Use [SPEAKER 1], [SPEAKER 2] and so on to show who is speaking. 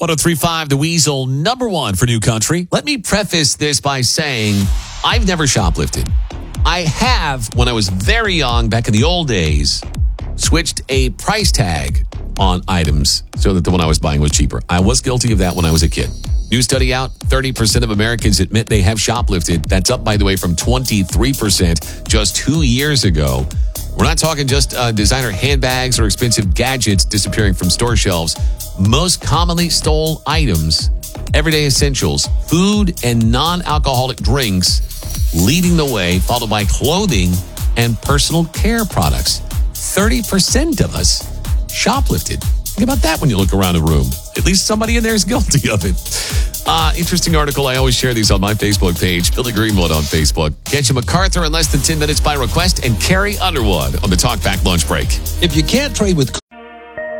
[SPEAKER 1] 103.5 The Weasel, number one for New Country. Let me preface this by saying I've never shoplifted. I have, when I was very young, back in the old days, switched a price tag on items so that the one I was buying was cheaper. I was guilty of that when I was a kid. New study out, 30% of Americans admit they have shoplifted. That's up, by the way, from 23% just 2 years ago. We're not talking just designer handbags or expensive gadgets disappearing from store shelves. Most commonly stole items, everyday essentials, food and non-alcoholic drinks leading the way, followed by clothing and personal care products. 30% of us shoplifted. Think about that when you look around a room. At least somebody in there is guilty of it. Interesting article. I always share these on my Facebook page, Billy Greenwood on Facebook. Catch MacArthur in less than 10 minutes by request and Carrie Underwood on the Talkback Lunch Break.
[SPEAKER 2] If you can't trade with